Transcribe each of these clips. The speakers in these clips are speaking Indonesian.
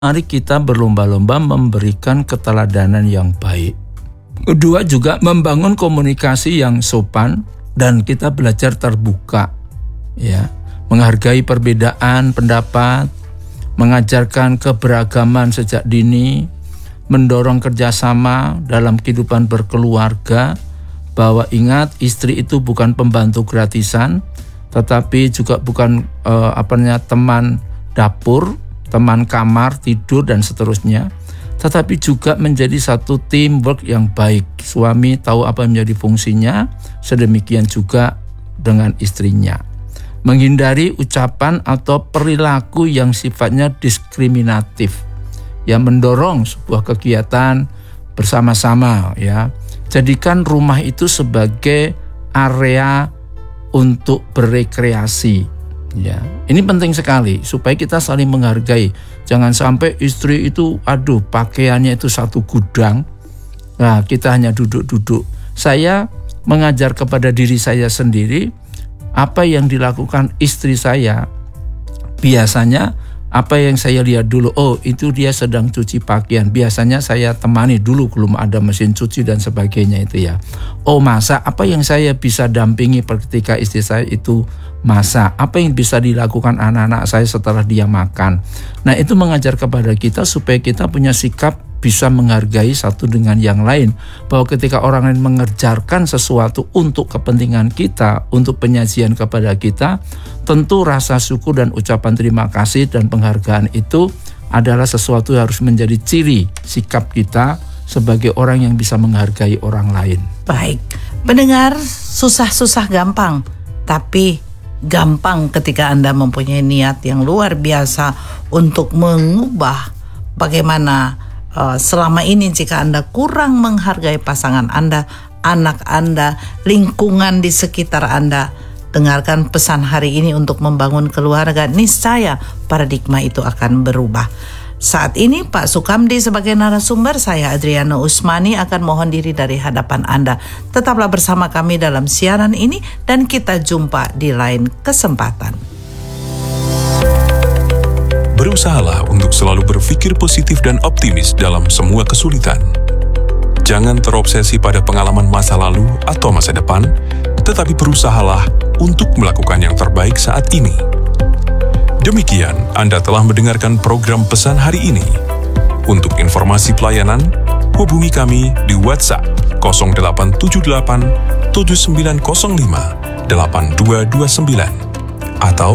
Mari kita berlomba-lomba memberikan keteladanan yang baik. Kedua juga membangun komunikasi yang sopan dan kita belajar terbuka, ya, menghargai perbedaan pendapat, mengajarkan keberagaman sejak dini, mendorong kerjasama dalam kehidupan berkeluarga, bahwa ingat istri itu bukan pembantu gratisan, tetapi juga bukan teman dapur, teman kamar, tidur, dan seterusnya, tetapi juga menjadi satu teamwork yang baik. Suami tahu apa yang menjadi fungsinya, sedemikian juga dengan istrinya. Menghindari ucapan atau perilaku yang sifatnya diskriminatif, yang mendorong sebuah kegiatan bersama-sama, ya. Jadikan rumah itu sebagai area untuk berekreasi. Ya, ini penting sekali supaya kita saling menghargai. Jangan sampai istri itu, pakaiannya itu satu gudang. Nah, kita hanya duduk-duduk. Saya mengajar kepada diri saya sendiri apa yang dilakukan istri saya. Biasanya apa yang saya lihat dulu, itu dia sedang cuci pakaian. Biasanya saya temani dulu, belum ada mesin cuci dan sebagainya itu ya. Masak, apa yang saya bisa dampingi ketika istri saya itu masak, apa yang bisa dilakukan anak-anak saya setelah dia makan. Nah, itu mengajar kepada kita supaya kita punya sikap bisa menghargai satu dengan yang lain, bahwa ketika orang lain mengerjakan sesuatu untuk kepentingan kita, untuk penyajian kepada kita, tentu rasa syukur dan ucapan terima kasih dan penghargaan itu adalah sesuatu yang harus menjadi ciri sikap kita sebagai orang yang bisa menghargai orang lain. Baik, pendengar, susah-susah gampang, tapi gampang ketika Anda mempunyai niat yang luar biasa untuk mengubah bagaimana selama ini jika Anda kurang menghargai pasangan Anda, anak Anda, lingkungan di sekitar Anda. Dengarkan pesan hari ini untuk membangun keluarga, niscaya paradigma itu akan berubah. Saat ini Pak Sukamdi sebagai narasumber, saya Adriana Usmani akan mohon diri dari hadapan Anda. Tetaplah bersama kami dalam siaran ini dan kita jumpa di lain kesempatan. Berusahalah untuk selalu berpikir positif dan optimis dalam semua kesulitan. Jangan terobsesi pada pengalaman masa lalu atau masa depan, tetapi berusahalah untuk melakukan yang terbaik saat ini. Demikian, Anda telah mendengarkan program Pesan Hari Ini. Untuk informasi pelayanan, hubungi kami di WhatsApp 0878 7905 8229 atau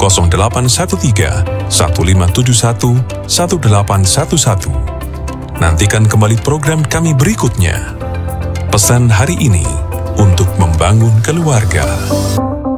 0813 1571 1811. Nantikan kembali program kami berikutnya. Pesan Hari Ini untuk membangun keluarga.